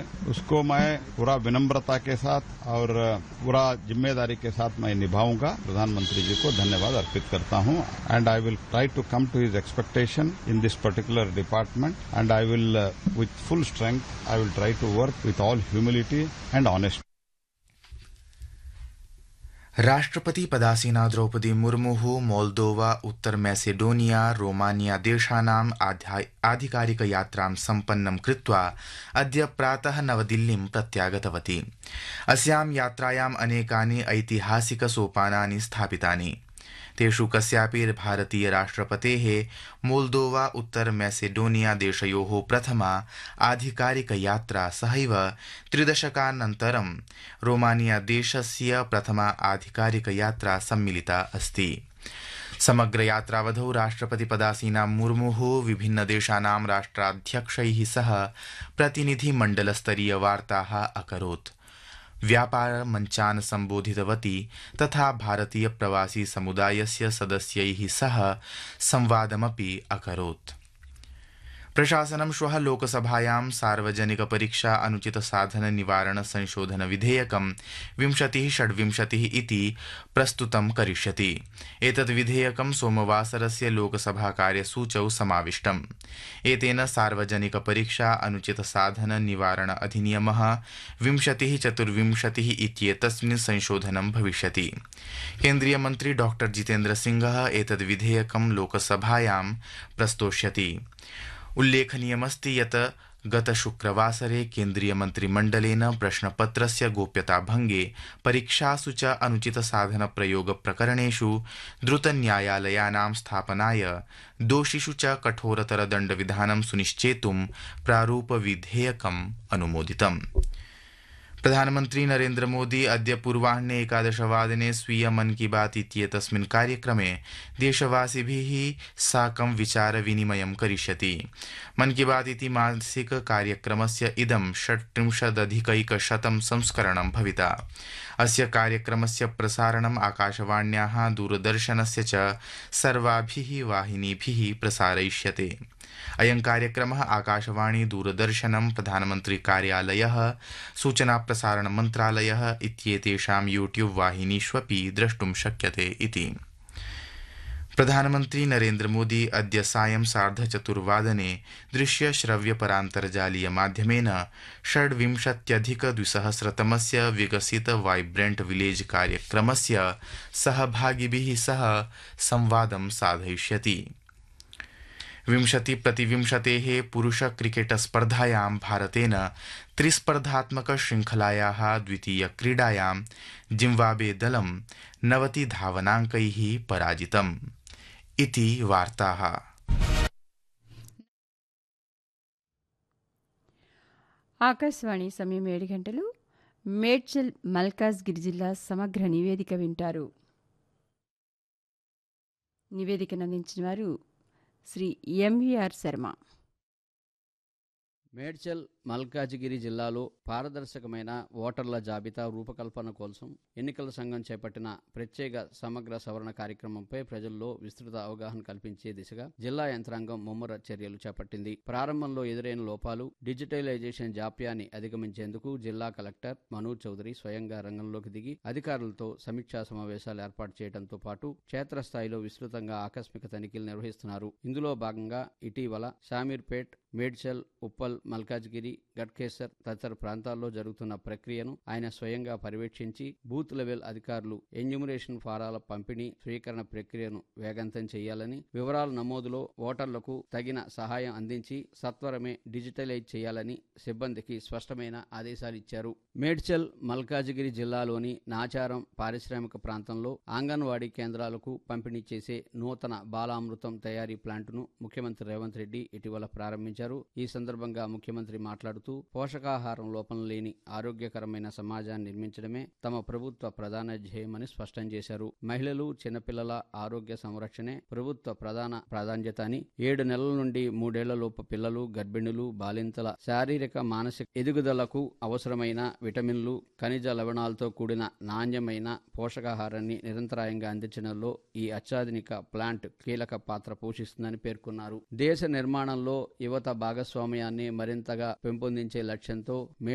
उसको मैं पूरा विनम्रता के साथ और पूरा जिम्मेदारी के साथ मैं निभाऊंगा। प्रधानमंत्री जी को धन्यवाद अर्पित करता हूं and I will try to come to his expectation in this particular department and I will with full strength I will try to work with all humility and honesty. राष्ट्रपति पदासीना द्रौपदी मुर्मुः मोल्दोवा उत्तर मैसेडोनिया रोमानिया देशानाम् आधिकारिक यात्रां सम्पन्नं कृत्वा अद्य प्रातः नवदिल्लीं प्रत्यागतवती। अस्यां यात्रायाम् अनेकानि ऐतिहासिक सोपानानि स्थापितानि। तेषु कस्यापि भारतीय राष्ट्रपतेः मोल्दोवा उत्तर मैसेडोनिया देशयोः प्रथमा आधिकारिक यात्रा सहैव त्रिदशकानन्तरं रोमानिया देशस्य प्रथमा आधिकारिक यात्रा सम्मिलिता अस्ति। समग्र यात्रावधौ राष्ट्रपति पदासीना मुर्मुः विभिन्न देशानां राष्ट्राध्यक्षैः सह प्रतिनिधिमण्डलस्तरीय वार्ताः अकरोत्। व्यापार मंचान् सम्बोधितवती तथा भारतीय प्रवासी समुदायस्य सदस्यैः सह संवादमपि अकरोत्। प्रशासनं श्वः लोकसभायां सार्वजनिक परीक्षा अनुचित साधन निवारण संशोधन विधेयकं 2026 इति प्रस्तुतं करिष्यति। एतत् विधेयकं सोमवासरस्य लोकसभा कार्यसूचौ समाविष्टम्। एतेन सार्वजनिक परीक्षा अनुचित साधन निवारण अधिनियमः 2024 इत्येतस्मिन् संशोधनं भविष्यति। केन्द्रीय मन्त्री डॉ जितेन्द्र सिंहः एतद् विधेयकं लोकसभायां प्रस्तोष्यति। उल्लेखनीयमस्ति यत् गत शुक्रवासरे केन्द्रीय मन्त्रिमण्डलेन प्रश्नपत्रस्य गोप्यताभङ्गे परीक्षासु च अनुचित साधन प्रयोग प्रकरणेषु द्रुतन्यायालयानां स्थापनाय दोषिषु च कठोरतर दण्डविधानं सुनिश्चेतुं प्रारूपविधेयकम् अनुमोदितम्। प्रधानमन्त्री नरेन्द्र मोदी अद्य पूर्वाह्ने 11:00 स्वीय मन की बात इत्येतस्मिन् कार्यक्रमे देशवासिभिः साकं विचारविनिमयं करिष्यति। मन की बात इति मासिक कार्यक्रमस्य इदं 36अधिकैकशतं संस्करणं भविता। अस्य कार्यक्रमस्य प्रसारणम् आकाशवाण्याः दूरदर्शनस्य च सर्वाभिः वाहिनीभिः प्रसारयिष्यते। अयं कार्यक्रमः आकाशवाणी दूरदर्शनं प्रधानमन्त्री कार्यालयः सूचना प्रसारण मन्त्रालयः इत्येतेषां यूट्यूब वाहिनीष्वपि द्रष्टुं शक्यते इति। प्रधानमन्त्री नरेन्द्र मोदी अद्य सायं 4:30 दृश्य श्रव्य परान्तर्जालीय माध्यमेन 26अधिक-2000तमस्य विकसित वाइब्रेंट विलेज कार्यक्रमस्य सहभागिभिः सह संवादं साधयिष्यति। 20-20 पुरुष क्रिकेट स्पर्धायां भारतेन त्रिस्पर्धात्मक श्रृंखलायाः द्वितीय क्रीडायां जिम्बाब्वे दलं 90 धावनाङ्कैः पराजितम् इति वार्ताः। ఆకాశవాణి సమయం 7 గంటలు. మేడ్చల్ మల్కాజ్గిరి జిల్లా సమగ్ర నివేదిక వింటారు. నివేదికను అందించిన వారు శ్రీ ఎంవీఆర్ శర్మ. మేడ్చల్ మల్కాజిగిరి జిల్లాలో పారదర్శకమైన ఓటర్ల జాబితా రూపకల్పన కోసం ఎన్నికల సంఘం చేపట్టిన ప్రత్యేక సమగ్ర సవరణ కార్యక్రమంపై ప్రజల్లో విస్తృత అవగాహన కల్పించే దిశగా జిల్లా యంత్రాంగం ముమ్మర చర్యలు చేపట్టింది. ప్రారంభంలో ఎదురైన లోపాలు, డిజిటలైజేషన్ జాప్యాన్ని అధిగమించేందుకు జిల్లా కలెక్టర్ మనోజ్ చౌదరి స్వయంగా రంగంలోకి దిగి అధికారులతో సమీక్షా సమావేశాలు ఏర్పాటు చేయడంతో పాటు క్షేత్రస్థాయిలో విస్తృతంగా ఆకస్మిక తనిఖీలు నిర్వహిస్తున్నారు. ఇందులో భాగంగా ఇటీవల షామీర్పేట్, మేడ్చల్, ఉప్పల్, మల్కాజ్గిరి, గట్కేసర్ తదితర ప్రాంతాల్లో జరుగుతున్న ప్రక్రియను ఆయన స్వయంగా పర్యవేక్షించి బూత్ లెవెల్ అధికారులు ఎన్యూమరేషన్ ఫారాల పంపిణీ, స్వీకరణ ప్రక్రియను వేగవంతం చేయాలని, వివరాల నమోదులో ఓటర్లకు తగిన సహాయం అందించి సత్వరమే డిజిటలైజ్ చేయాలని సిబ్బందికి స్పష్టమైన ఆదేశాలు ఇచ్చారు. మేడ్చల్ మల్కాజ్గిరి జిల్లాలోని నాచారం పారిశ్రామిక ప్రాంతంలో అంగన్వాడీ కేంద్రాలకు పంపిణీ చేసే నూతన బాలామృతం తయారీ ప్లాంటును ముఖ్యమంత్రి రేవంత్ రెడ్డి ఇటీవల ప్రారంభించారు. ఈ సందర్భంగా ముఖ్యమంత్రి మాట్లాడుతూ పోషకాహారం లోపం లేని ఆరోగ్యకరమైన సమాజాన్ని నిర్మించడమే తమ ప్రభుత్వ ప్రధాన ధ్యేయమని స్పష్టం చేశారు. మహిళలు, చిన్నపిల్లల ఆరోగ్య సంరక్షణే ప్రభుత్వ ప్రధాన ప్రాధాన్యత అని, 7 నెలల నుండి 3 ఏళ్లలోపు పిల్లలు, గర్భిణులు, బాలింతల శారీరక మానసిక ఎదుగుదలకు అవసరమైన విటమిన్లు, ఖనిజ లవణాలతో కూడిన నాణ్యమైన పోషకాహారాన్ని నిరంతరాయంగా అందించడంలో ఈ అత్యాధునిక ప్లాంట్ కీలక పాత్ర పోషిస్తుందని పేర్కొన్నారు. దేశ నిర్మాణంలో యువత భాగస్వామ్యాన్ని మరింతగా పెంపొందించే లక్ష్యంతో